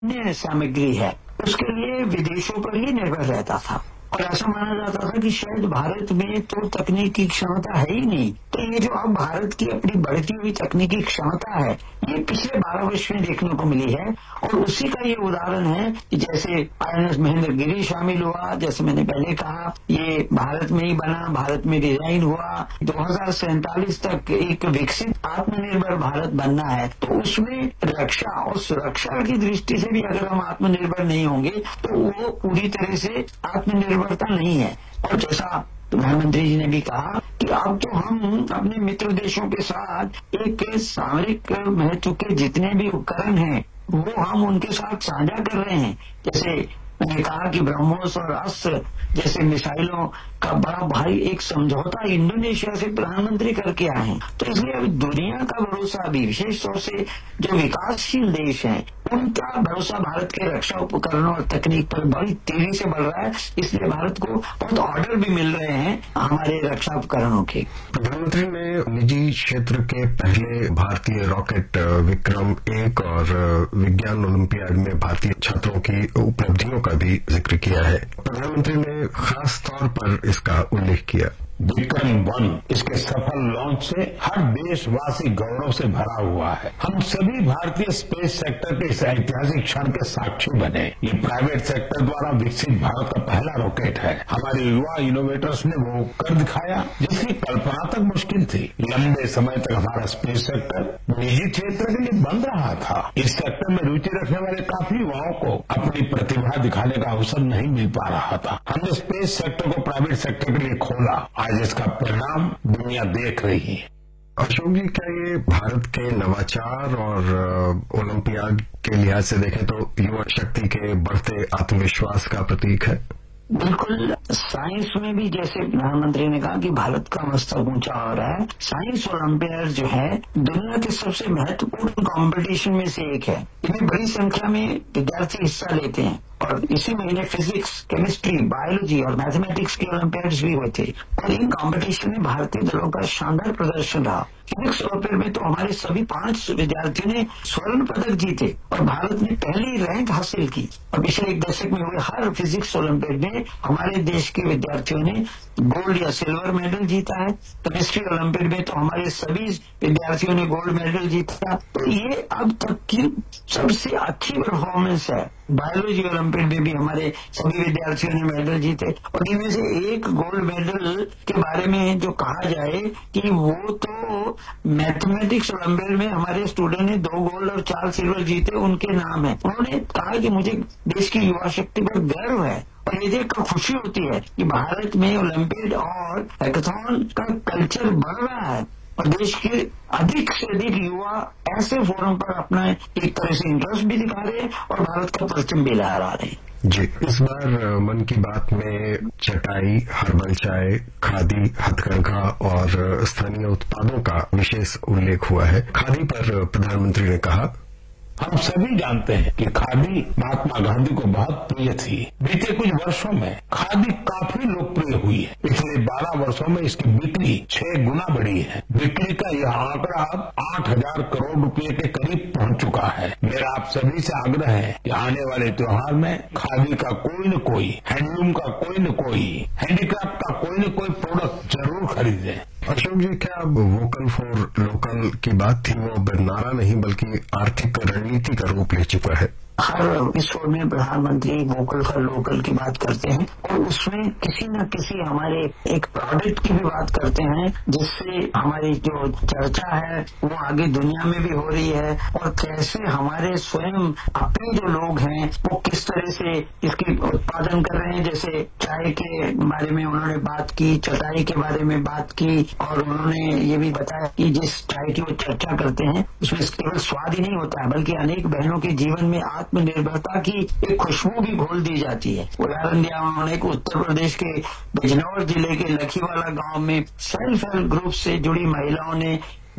अन्य सामग्री है उसके लिए विदेशों पर ही निर्भर रहता था और ऐसा माना जाता था कि शायद भारत में तो तकनीकी क्षमता है ही नहीं। तो ये जो अब भारत की अपनी बढ़ती हुई तकनीकी क्षमता है ये पिछले 12 वर्ष में देखने को मिली है और उसी का ये उदाहरण है कि जैसे INS महेंद्रगिरी शामिल हुआ, जैसे मैंने पहले कहा ये भारत में ही बना, भारत में डिजाइन हुआ, 2047 तक एक विकसित आत्मनिर्भर भारत बनना है। तो उसमें रक्षा और सुरक्षा की दृष्टि से भी अगर हम आत्मनिर्भर नहीं होंगे तो वो पूरी तरह से आत्मनिर्भरता नहीं है। और जैसा प्रधानमंत्री जी ने भी कहा कि अब तो हम अपने मित्र देशों के साथ एक सामरिक महत्व के जितने भी उपकरण हैं वो हम उनके साथ साझा कर रहे हैं। जैसे मैंने कहा कि ब्रह्मोस और अस्त्र जैसे मिसाइलों का बड़ा भारी एक समझौता इंडोनेशिया से प्रधानमंत्री करके आए हैं। तो इसलिए अभी दुनिया का भरोसा भी विशेष तौर से जो विकासशील देश हैं उनका भरोसा भारत के रक्षा उपकरणों और तकनीक पर बड़ी तेजी से बढ़ रहा है। इसलिए भारत को बहुत ऑर्डर भी मिल रहे हैं हमारे रक्षा उपकरणों के। प्रधानमंत्री ने निजी क्षेत्र के पहले भारतीय रॉकेट विक्रम-1 और विज्ञान ओलंपियाड में भारतीय छात्रों की उपलब्धियों का भी जिक्र किया है। प्रधानमंत्री ने खास तौर पर इसका उल्लेख किया। विक्रम-1 इसके सफल लॉन्च से हर देशवासी गौरव से भरा हुआ है। हम सभी भारतीय स्पेस सेक्टर के इस ऐतिहासिक क्षण के साक्षी बने। ये प्राइवेट सेक्टर द्वारा विकसित भारत का पहला रॉकेट है। हमारे युवा इनोवेटर्स ने वो कर दिखाया जिसकी कल्पना तक मुश्किल थी। लंबे समय तक हमारा स्पेस सेक्टर निजी क्षेत्र के लिए बंद रहा था। इस सेक्टर में रुचि रखने वाले काफी युवाओं को अपनी प्रतिभा दिखाने का अवसर नहीं मिल पा रहा था। हमने स्पेस सेक्टर को प्राइवेट सेक्टर के लिए खोला। आज इसका परिणाम दुनिया देख रही है। अशोक जी, क्या ये भारत के नवाचार और ओलंपियाड के लिहाज से देखें तो युवा शक्ति के बढ़ते आत्मविश्वास का प्रतीक है? बिल्कुल। साइंस में भी जैसे प्रधानमंत्री ने कहा कि भारत का मस्तक ऊंचा हो रहा है। साइंस ओलंपियाड जो है दुनिया के सबसे महत्वपूर्ण कंपटीशन में से एक है। इनमें बड़ी संख्या में विद्यार्थी हिस्सा लेते हैं और इसी महीने फिजिक्स, केमिस्ट्री, बायोलॉजी और मैथमेटिक्स के ओलंपियाड्स भी हुए थे और इन कंपटीशन में भारतीय दलों का शानदार प्रदर्शन रहा। फिजिक्स ओलंपियाड में तो हमारे सभी 5 विद्यार्थियों ने स्वर्ण पदक जीते और भारत ने पहली रैंक हासिल की। और पिछले एक दशक में हुए हर फिजिक्स ओलंपियाड में हमारे देश के विद्यार्थियों ने गोल्ड या सिल्वर मेडल जीता है। केमिस्ट्री ओलंपियाड में तो हमारे सभी विद्यार्थियों ने गोल्ड मेडल जीता। तो ये अब तक की सबसे अच्छी परफॉर्मेंस है। बायोलॉजी ओलंपियाड में भी हमारे सभी विद्यार्थियों ने मेडल जीते और इनमें से एक गोल्ड मेडल के बारे में जो कहा जाए कि वो तो मैथमेटिक्स ओलंपियाड में हमारे स्टूडेंट ने 2 गोल्ड और 4 सिल्वर जीते, उनके नाम है। उन्होंने कहा कि मुझे देश की युवा शक्ति पर गर्व है और ये देखकर खुशी होती है कि भारत में ओलंपियाड और हैकाथॉन का कल्चर बढ़ रहा है और देश के अधिक से अधिक युवा ऐसे फोरम पर अपना एक तरह से इंटरेस्ट भी दिखा रहे हैं और भारत का परचम भी लहरा रहे हैं। जी, इस बार मन की बात में चटाई, हर्बल चाय, खादी, हथकरघा और स्थानीय उत्पादों का विशेष उल्लेख हुआ है। खादी पर प्रधानमंत्री ने कहा, हम सभी जानते हैं कि खादी महात्मा गांधी को बहुत प्रिय थी। बीते कुछ वर्षों में खादी काफी लोकप्रिय हुई है। पिछले 12 वर्षों में इसकी बिक्री 6 गुना बढ़ी है। बिक्री का यह आंकड़ा अब 8,000 करोड़ रुपए के करीब पहुंच चुका है। मेरा आप सभी से आग्रह है कि आने वाले त्योहार में खादी का कोई न कोई, हैंडलूम का कोई न कोई, हैंडीक्राफ्ट का कोई न कोई प्रोडक्ट जरूर खरीदें। अशोक जी, क्या अब वोकल फॉर लोकल की बात थी वो अब नारा नहीं बल्कि आर्थिक रणनीति का रूप ले चुका है? हर एपिसोड में प्रधानमंत्री वोकल फॉर लोकल की बात करते हैं और उसमें किसी न किसी हमारे एक प्रोडक्ट की भी बात करते हैं जिससे हमारी जो चर्चा है वो आगे दुनिया में भी हो रही है और कैसे हमारे स्वयं अपने जो लोग हैं वो किस तरह से इसकी उत्पादन कर रहे हैं। जैसे चाय के बारे में उन्होंने बात की, चटाई के बारे में बात की और उन्होंने ये भी बताया कि जिस चाय की वो चर्चा करते हैं उसमें केवल स्वाद ही नहीं होता है बल्कि अनेक बहनों के जीवन में आत्मनिर्भरता की एक खुशबू भी घोल दी जाती है। उदाहरण दिया उन्होंने कि उत्तर प्रदेश के बिजनौर जिले के लखीवाला गांव में सेल्फ हेल्प ग्रुप से जुड़ी महिलाओं ने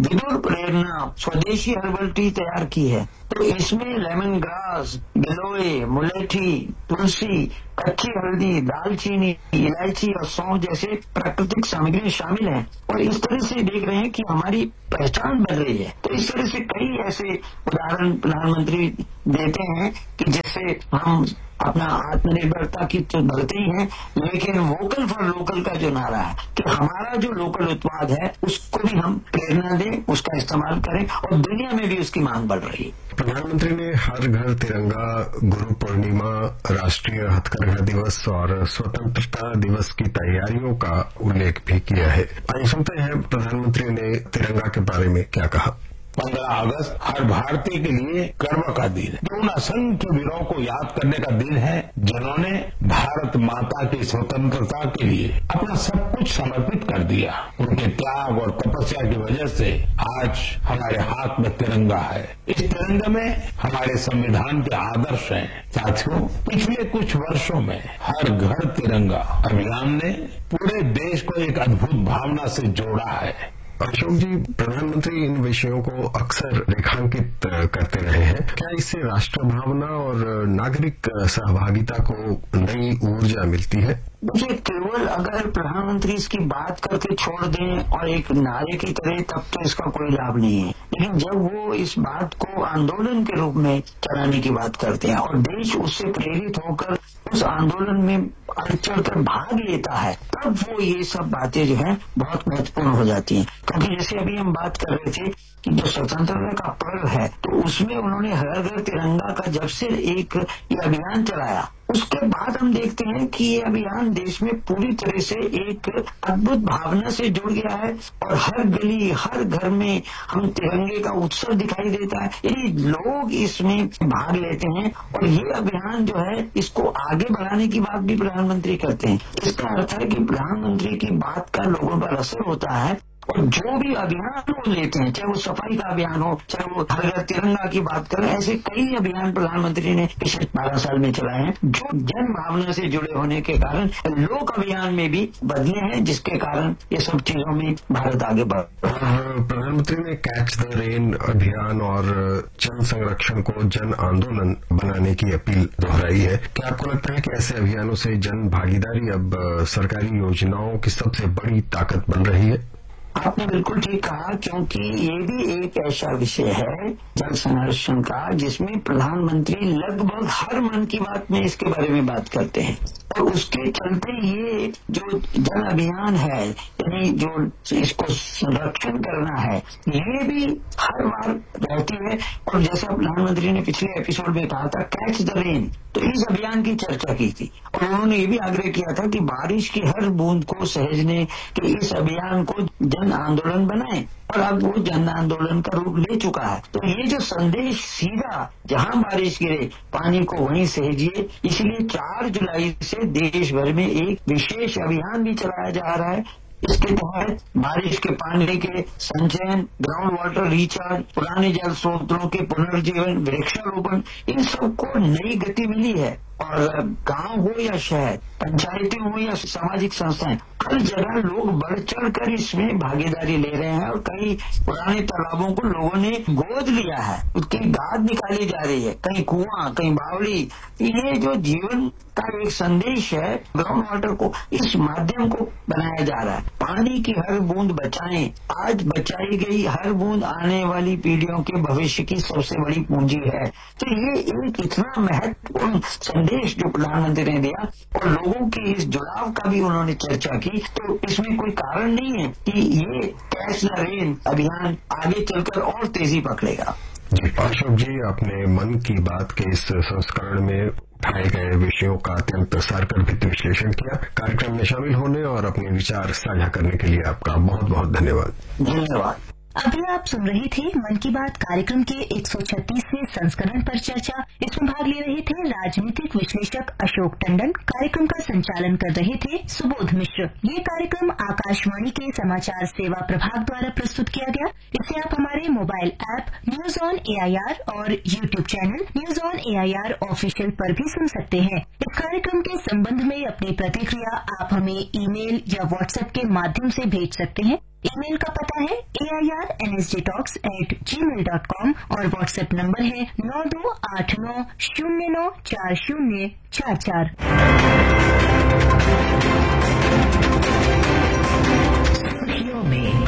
विदुर प्रेरणा स्वदेशी हर्बल टी तैयार की है। तो इसमें लेमन ग्रास, गिलोय, मुलेठी, तुलसी, कच्ची हल्दी, दालचीनी, इलायची और सौंफ जैसे प्राकृतिक सामग्री शामिल है। और इस तरह से देख रहे हैं कि हमारी पहचान बन रही है। तो इस तरह से कई ऐसे उदाहरण प्रधानमंत्री देते हैं कि जिससे हम अपना आत्मनिर्भरता की तो बढ़ते ही हैं, लेकिन वोकल फॉर लोकल का जो नारा है कि हमारा जो लोकल उत्पाद है उसको भी हम प्रेरणा दें, उसका इस्तेमाल करें और दुनिया में भी उसकी मांग बढ़ रही है। प्रधानमंत्री ने हर घर तिरंगा, गुरु पूर्णिमा, राष्ट्रीय हथकरघा दिवस और स्वतंत्रता दिवस की तैयारियों का उल्लेख भी किया है। आइए सुनते हैं प्रधानमंत्री ने तिरंगा के बारे में क्या कहा। 15 अगस्त हर भारतीय के लिए गर्व का दिन है, जो उन असंख्य वीरों को याद करने का दिन है जिन्होंने भारत माता की स्वतंत्रता के लिए अपना सब कुछ समर्पित कर दिया। उनके त्याग और तपस्या की वजह से आज हमारे हाथ में तिरंगा है। इस तिरंगे में हमारे संविधान के आदर्श हैं। साथियों, पिछले कुछ वर्षों में हर घर तिरंगा अभियान ने पूरे देश को एक अद्भुत भावना से जोड़ा है। अशोक जी, प्रधानमंत्री इन विषयों को अक्सर रेखांकित करते रहे हैं। क्या इससे राष्ट्र भावना और नागरिक सहभागिता को नई ऊर्जा मिलती है? मुझे केवल अगर प्रधानमंत्री इसकी बात करके छोड़ दें और एक नारे की तरह, तब तो इसका कोई लाभ नहीं है। लेकिन जब वो इस बात को आंदोलन के रूप में चलाने की बात करते हैं और देश उससे प्रेरित होकर उस आंदोलन में चढ़कर भाग लेता है, तब वो ये सब बातें जो है बहुत महत्वपूर्ण हो जाती हैं। क्योंकि जैसे अभी हम बात कर रहे थे कि जो स्वतंत्रता का पर्व है, तो उसमें उन्होंने हर घर तिरंगा का जब से एक ये अभियान चलाया, उसके बाद हम देखते हैं कि ये अभियान देश में पूरी तरह से एक अद्भुत भावना से जुड़ गया है और हर गली, हर घर में हम तिरंगे का उत्सव दिखाई देता है। यानी लोग इसमें भाग लेते हैं और ये अभियान जो है इसको आगे बढ़ाने की बात भी प्रधानमंत्री करते हैं। इसका अर्थ है कि प्रधानमंत्री की बात का लोगों पर असर होता है और जो भी अभियान वो लेते हैं, चाहे वो सफाई का अभियान हो, चाहे वो हर घर तिरंगा की बात करें, ऐसे कई अभियान प्रधानमंत्री ने पिछले 12 साल में चलाए हैं जो जन भावना से जुड़े होने के कारण लोक अभियान में भी बदले हैं, जिसके कारण ये सब चीजों में भारत आगे बढ़ रहा है। प्रधानमंत्री ने कैच द रेन अभियान और जल संरक्षण को जन आंदोलन बनाने की अपील दोहराई है। क्या आपको लगता है कि ऐसे अभियानों से जन भागीदारी अब सरकारी योजनाओं की सबसे बड़ी ताकत बन रही है? आपने बिल्कुल ठीक कहा, क्योंकि ये भी एक ऐसा विषय है जल संरक्षण का जिसमें प्रधानमंत्री लगभग हर मन की बात में इसके बारे में बात करते हैं। और उसके चलते ये जो जल अभियान है, यानी जो इसको संरक्षण करना है, ये भी हर बार रहती है। और जैसा प्रधानमंत्री ने पिछले एपिसोड में कहा था, कैच द रेन, तो इस अभियान की चर्चा की थी और उन्होंने ये भी आग्रह किया था कि बारिश की हर बूंद को सहेजने के इस अभियान को जन आंदोलन बनाएं। और अब वो जन आंदोलन का रूप ले चुका है। तो ये जो संदेश सीधा जहां बारिश गिरे पानी को वहीं सहेजिए, इसलिए 4 जुलाई से देश भर में एक विशेष अभियान भी चलाया जा रहा है। इसके तहत बारिश के पानी के संचयन, ग्राउंड वाटर रिचार्ज, पुराने जल स्रोतों के पुनर्जीवन, वृक्षारोपण, इन सबको नई गति मिली है। और गांव हो या शहर, पंचायतें हो या सामाजिक संस्थाएं, हर जगह लोग बढ़ चढ़ कर इसमें भागीदारी ले रहे हैं और कई पुराने तालाबों को लोगों ने गोद लिया है, उसकी गाद निकाली जा रही है, कहीं कुआं, कहीं बावड़ी। ये जो जीवन का एक संदेश है, ग्राउंड वाटर को, इस माध्यम को बनाया जा रहा है। पानी की हर बूंद बचाएं, आज बचाई गई हर बूंद आने वाली पीढ़ियों के भविष्य की सबसे बड़ी पूंजी है। तो ये एक इतना महत्वपूर्ण संदेश जो प्रधानमंत्री ने दिया और लोगों के इस जुड़ाव का भी उन्होंने चर्चा की, तो इसमें कोई कारण नहीं है कि ये कैच द रेन अभियान आगे चलकर और तेजी पकड़ेगा। जी अशोक जी, आपने मन की बात के इस संस्करण में उठाए गए विषयों का अत्यंत सारगर्भित विश्लेषण किया। कार्यक्रम में शामिल होने और अपने विचार साझा करने के लिए आपका बहुत बहुत धन्यवाद। धन्यवाद। अभी आप सुन रहे थे मन की बात कार्यक्रम के 136वें संस्करण पर चर्चा। इसमें भाग ले रहे थे राजनीतिक विश्लेषक अशोक टंडन। कार्यक्रम का संचालन कर रहे थे सुबोध मिश्र। ये कार्यक्रम आकाशवाणी के समाचार सेवा प्रभाग द्वारा प्रस्तुत किया गया। इसे आप हमारे mobile app news on AIR और YouTube channel news on AIR official पर भी सुन सकते हैं। इस कार्यक्रम के संबंध में अपनी प्रतिक्रिया आप हमें ईमेल या व्हाट्सएप के माध्यम से भेज सकते हैं। ईमेल का पता है AIRNSDtalks@gmail.com और व्हाट्सएप नंबर है 9289094044। सुर्खियों में